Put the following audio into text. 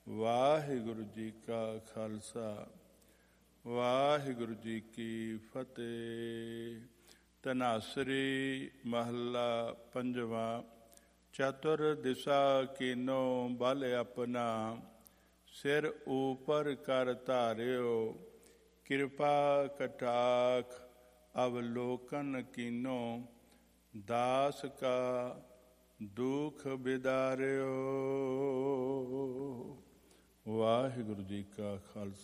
ਵਾਹਿਗੁਰੂ ਜੀ ਕਾ ਖਾਲਸਾ ਵਾਹਿਗੁਰੂ ਜੀ ਕੀ ਫਤਿਹ। ਧਨਾਸਰੀ ਮਹੱਲਾ ਪੰਜਵਾਂ। ਚਤੁਰ ਦਿਸ਼ਾ ਕੀਨੋ ਬਲ ਆਪਣਾ, ਸਿਰ ਊਪਰ ਕਰ ਧਾਰਿਓ। ਕਿਰਪਾ ਕਟਾਖ ਅਵਲੋਕਨ ਕੀਨੋ, ਦਾਸ ਕਾ ਦੁਖ ਬਿਦਾਰਿਓ। ਵਾਹਿਗੁਰੂ ਜੀ ਕਾ ਖਾਲਸਾ